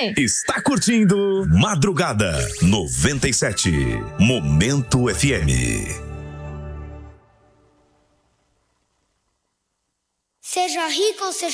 você. Está curtindo Madrugada 97, Momento FM. Seja rico ou seja